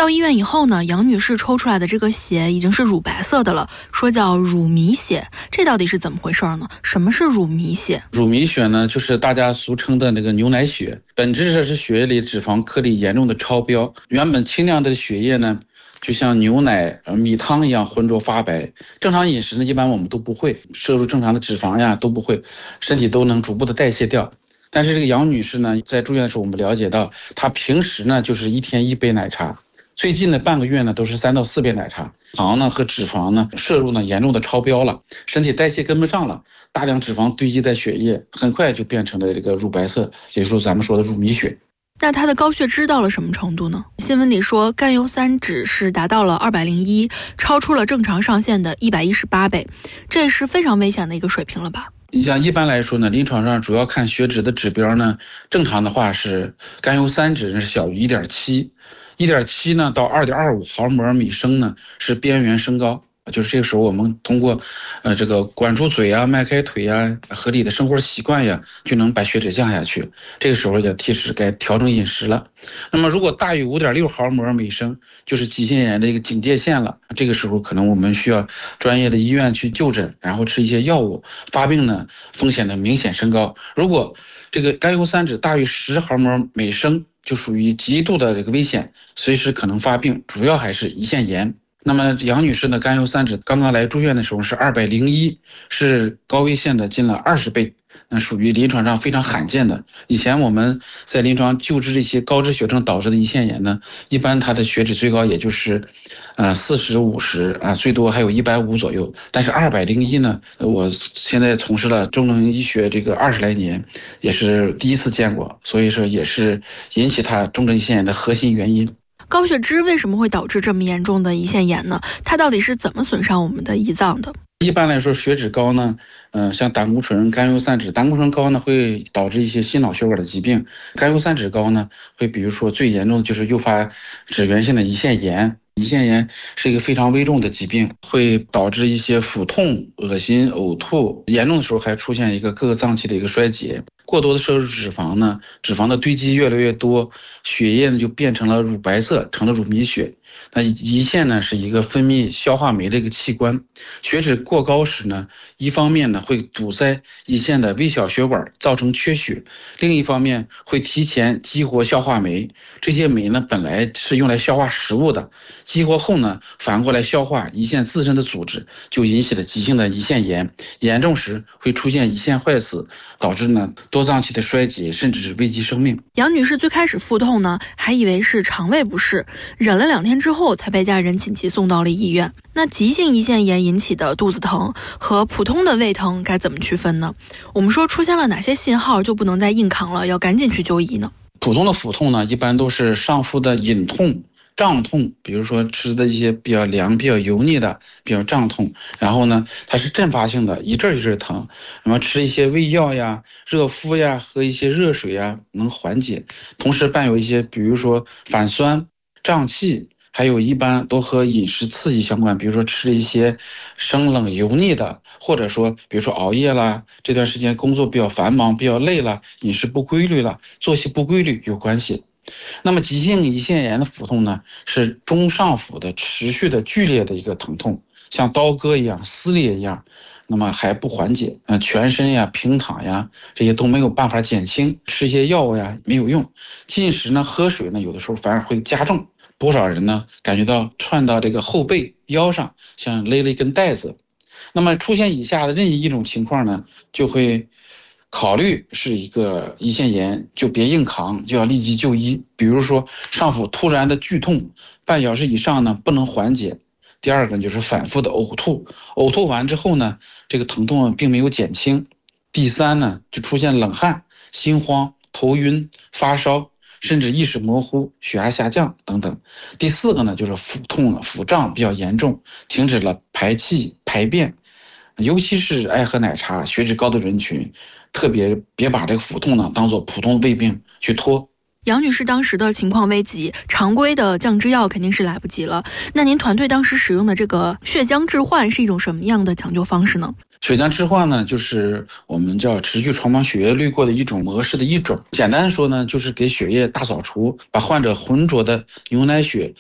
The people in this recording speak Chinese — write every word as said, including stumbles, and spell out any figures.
到医院以后呢，杨女士抽出来的这个血已经是乳白色的了，说叫乳糜血，这到底是怎么回事呢？什么是乳糜血？ 乳糜血呢，就是大家俗称的那个牛奶血，本质上是血液里脂肪颗粒严重的超标，原本清亮的血液呢，就像牛奶、米汤一样浑浊发白。正常饮食呢，一般我们都不会摄入正常的脂肪呀，都不会，身体都能逐步的代谢掉。但是这个杨女士呢，在住院的时候，我们了解到，她平时呢就是一天一杯奶茶，最近的半个月呢都是三到四杯奶茶，糖呢和脂肪呢摄入呢严重的超标了，身体代谢跟不上了，大量脂肪堆积在血液，很快就变成了这个乳白色，也就是说咱们说的乳糜血。 那他的高血脂到了什么程度呢？新闻里说甘油三酯是达到了二百零一，超出了正常上限的一百一十八倍，这是非常危险的一个水平了吧？ 像一般来说呢，临床上主要看血脂的指标呢，正常的话是甘油三酯是小于 一点七， 一点七 呢到 二点二五 毫摩尔每升呢是边缘升高，就是这个时候我们通过呃这个管住嘴啊、迈开腿啊、合理的生活习惯呀，就能把血脂降下去。这个时候要提示该调整饮食了。那么如果大于 五点六 毫摩尔每升，就是急性炎的一个警戒线了。这个时候可能我们需要专业的医院去就诊，然后吃一些药物，发病呢风险的明显升高。如果这个甘油三酯大于十毫摩尔每升，就属于极度的这个危险，随时可能发病，主要还是胰腺炎。那么杨女士的甘油三酯刚刚来住院的时候是二百零一，是高危线的近了二十倍，那属于临床上非常罕见的。以前我们在临床救治这些高脂血症导致的胰腺炎呢，一般它的血脂最高也就是呃四十五十啊，最多还有一百五左右。但是二百零一呢，我现在从事了重症医学这个二十来年，也是第一次见过，所以说也是引起它重症胰腺炎的核心原因。 高血脂为什么会导致这么严重的胰腺炎呢？它到底是怎么损伤我们的胰脏的？ 一般来说，血脂高呢，嗯、呃，像胆固醇、甘油三酯，胆固醇高呢会导致一些心脑血管的疾病，甘油三酯高呢会比如说最严重的就是诱发脂源性的胰腺炎。胰腺炎是一个非常危重的疾病，会导致一些腹痛、恶心、呕吐，严重的时候还出现一个各个脏器的一个衰竭。过多的摄入脂肪呢，脂肪的堆积越来越多，血液呢就变成了乳白色，成了乳糜血。那胰腺呢是一个分泌消化酶的一个器官，血脂过高时呢，一方面呢会堵塞胰腺的微小血管，造成缺血；另一方面会提前激活消化酶，这些酶呢本来是用来消化食物的，激活后呢反过来消化胰腺自身的组织，就引起了急性的胰腺炎，严重时会出现胰腺坏死，导致呢多脏器的衰竭，甚至是危及生命。 杨女士最开始腹痛呢，还以为是肠胃不适，忍了两天之后才被家人紧急送到了医院。那急性胰腺炎引起的肚子疼和普通的胃疼该怎么区分呢？我们说出现了哪些信号就不能再硬扛了，要赶紧去就医呢？ 普通的腹痛呢，一般都是上腹的隐痛、胀痛，比如说吃的一些比较凉、比较油腻的，比较胀痛，然后呢，它是阵发性的，一阵一阵疼，那么吃一些胃药呀、热敷呀、喝一些热水呀，能缓解。同时伴有一些，比如说反酸、胀气，还有一般都和饮食刺激相关，比如说吃一些生冷油腻的，或者说比如说熬夜啦，这段时间工作比较繁忙、比较累了，饮食不规律了，作息不规律有关系。那么急性胰腺炎的腹痛呢，是中上腹的持续的剧烈的一个疼痛，像刀割一样、撕裂一样，那么还不缓解，呃，全身呀、平躺呀，这些都没有办法减轻，吃一些药物呀没有用，进食呢、喝水呢，有的时候反而会加重。不少人呢感觉到串到这个后背、腰上，像勒了一根带子。那么出现以下的任意一种情况呢，就会考虑是一个胰腺炎，就别硬扛，就要立即就医。比如说上腹突然的剧痛，半小时以上呢不能缓解。第二个就是反复的呕吐，呕吐完之后呢，这个疼痛并没有减轻。第三呢，就出现冷汗、心慌、头晕、发烧，甚至意识模糊、血压下降等等。第四个呢，就是腹痛了，腹胀比较严重，停止了排气、排便。尤其是爱喝奶茶、血脂高的人群，特别别把这个腹痛呢当做普通的胃病去拖。 杨女士当时的情况危急，常规的降脂药肯定是来不及了。那您团队当时使用的这个血浆置换是一种什么样的抢救方式呢？ 血浆置换呢，就是我们叫持续传帮血液滤过的一种模式的一种。简单说呢，就是给血液大扫除，把患者浑浊的牛奶血